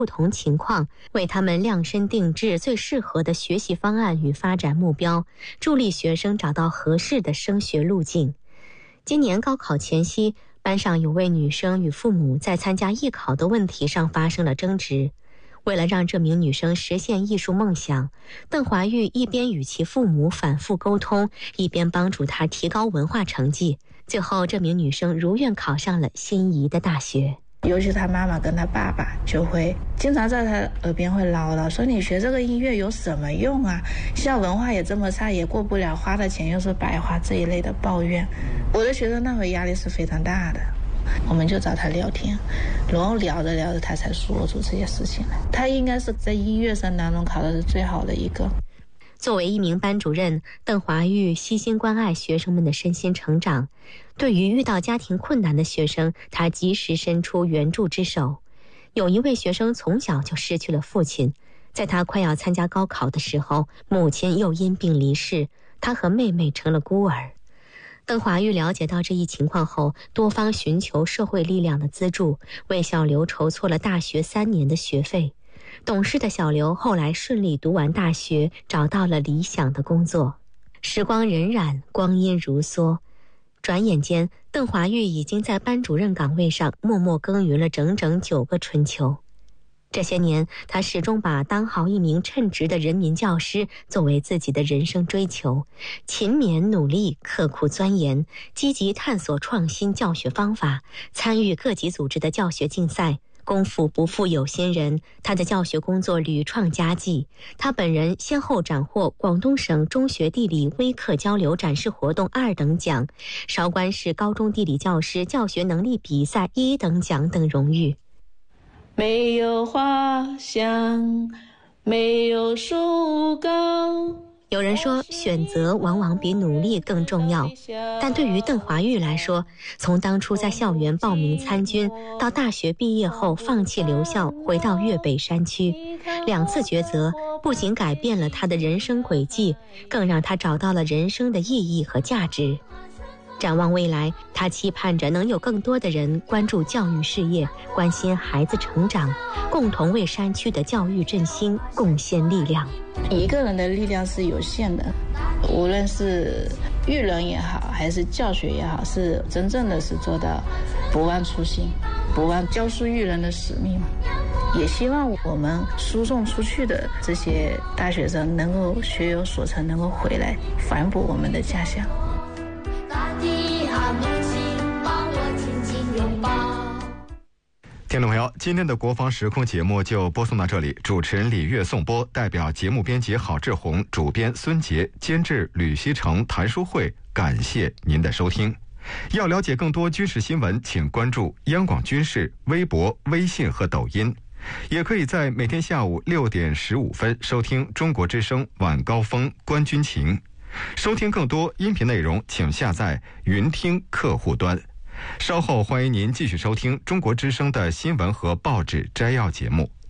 不同情况，为他们量身定制最适合的学习方案与发展目标，助力学生找到合适的升学路径。今年高考前夕，班上有位女生与父母在参加艺考的问题上发生了争执。为了让这名女生实现艺术梦想，邓华玉一边与其父母反复沟通，一边帮助她提高文化成绩。最后，这名女生如愿考上了心仪的大学。 尤其他妈妈跟他爸爸就会经常在他耳边会唠叨，说你学这个音乐有什么用啊？现在文化也这么差，也过不了，花的钱又是白花，这一类的抱怨。我的学生那会压力是非常大的，我们就找他聊天，然后聊着聊着他才说出这些事情来。他应该是在音乐生当中考的是最好的一个。 作为一名班主任，邓华玉悉心关爱学生们的身心成长。对于遇到家庭困难的学生，他及时伸出援助之手。有一位学生从小就失去了父亲，在他快要参加高考的时候，母亲又因病离世，他和妹妹成了孤儿。邓华玉了解到这一情况后，多方寻求社会力量的资助，为小刘筹措了大学3年的学费。懂事的小刘后来顺利读完大学，找到了理想的工作。时光荏苒，光阴如梭，转眼间，邓华玉已经在班主任岗位上默默耕耘了整整9个春秋。这些年，他始终把当好一名称职的人民教师作为自己的人生追求，勤勉努力，刻苦钻研，积极探索创新教学方法，参与各级组织的教学竞赛。功夫不负有心人，他的教学工作屡创佳绩。他本人先后斩获广东省中学地理微课交流展示活动2等奖、韶关市高中地理教师教学能力比赛1等奖等荣誉。 没有花香，没有树高。 有人说，选择往往比努力更重要，但对于邓华玉来说，从当初在校园报名参军，到大学毕业后放弃留校，回到粤北山区，2次抉择不仅改变了他的人生轨迹，更让他找到了人生的意义和价值。展望未来，他期盼着能有更多的人关注教育事业，关心孩子成长，共同为山区的教育振兴贡献力量。 一个人的力量是有限的，无论是育人也好，还是教学也好，是真正的是做到不忘初心，不忘教书育人的使命。也希望我们输送出去的这些大学生能够学有所成，能够回来反哺我们的家乡。 听众朋友，今天的国防时空节目就播送到这里，主持人李月颂播，代表节目编辑郝志红，主编孙杰，监制吕希成、谭书慧，感谢您的收听。要了解更多军事新闻，请关注央广军事微博、微信和抖音，也可以在每天下午6点15分收听中国之声晚高峰观军情。收听更多音频内容，请下载云听客户端。稍后欢迎您继续收听中国之声的新闻和报纸摘要节目。